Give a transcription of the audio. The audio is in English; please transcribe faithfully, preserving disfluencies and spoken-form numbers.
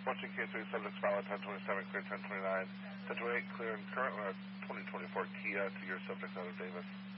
Watching case three, subjects file at ten twenty-seven, clear ten twenty-nine, ten twenty-eight, clear and current on a twenty twenty-four Kia to your subject out of Davis.